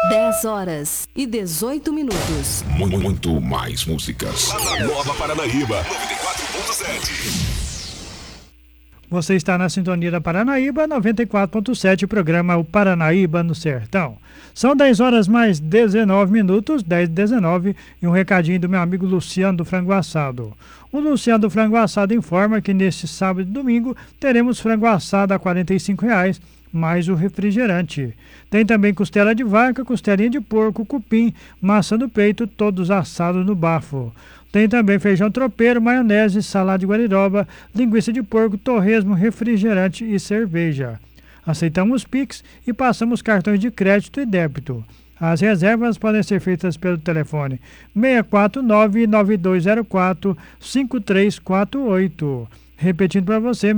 10h18. Muito mais músicas. Nova Paranaíba 94.7. Você está na sintonia da Paranaíba 94.7, o programa O Paranaíba no Sertão. São 10h mais 19 minutos, 10h19, e um recadinho do meu amigo Luciano do Frango Assado. O Luciano do Frango Assado informa que neste sábado e domingo teremos frango assado a R$ 45,00, mais o refrigerante. Tem também costela de vaca, costelinha de porco, cupim, maçã do peito, todos assados no bafo. Tem também feijão tropeiro, maionese, salada de guariroba, linguiça de porco, torresmo, refrigerante e cerveja. Aceitamos Pix e passamos cartões de crédito e débito. As reservas podem ser feitas pelo telefone 649-9204-5348. Repetindo para você,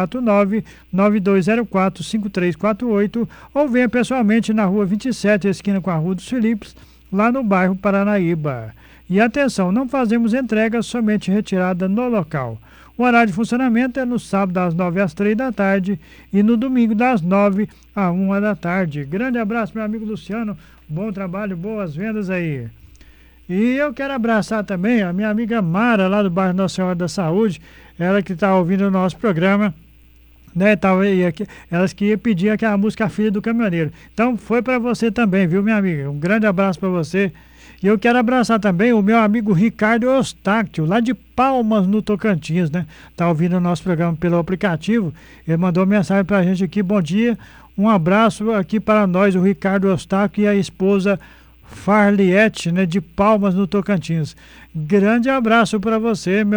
649-9204-5348, ou venha pessoalmente na Rua 27, esquina com a Rua dos Filipes, lá no bairro Paranaíba. E atenção, não fazemos entrega, somente retirada no local. O horário de funcionamento é no sábado das 9 às 3 da tarde e no domingo das 9 à 1 da tarde. Grande abraço, meu amigo Luciano, bom trabalho, boas vendas aí. E eu quero abraçar também a minha amiga Mara, lá do bairro Nossa Senhora da Saúde, ela que está ouvindo o nosso programa, né? Elas que ia pedir aquela música Filha do Caminhoneiro. Então foi para você também, viu, minha amiga? Um grande abraço para você. E eu quero abraçar também o meu amigo Ricardo Eustáquio, lá de Palmas, no Tocantins, né? Tá ouvindo o nosso programa pelo aplicativo. Ele mandou mensagem pra gente aqui, bom dia, um abraço aqui para nós, o Ricardo Eustáquio e a esposa Farliette, né? De Palmas, no Tocantins. Grande abraço para você, meu